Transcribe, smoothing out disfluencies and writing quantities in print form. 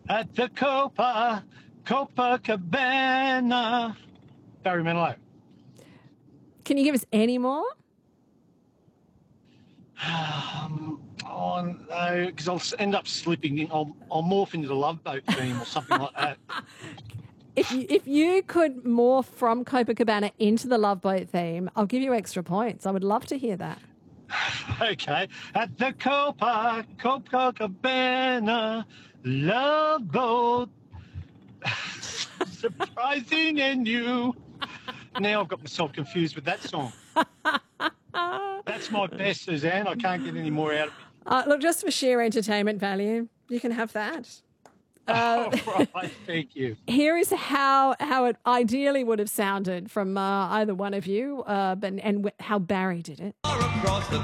At the Copacabana. Barry Manilow. Can you give us any more? Oh no, because I'll end up slipping in. I'll morph into the Love Boat theme or something like that. If you could morph from Copacabana into the Love Boat theme, I'll give you extra points. I would love to hear that. Okay. At the Copacabana Love Boat. Surprising and new. Now I've got myself confused with that song. That's my best, Suzanne. I can't get any more out of it. Look, just for sheer entertainment value, you can have that. Right, thank you. Here is how it ideally would have sounded from either one of you, and how Barry did it. Across the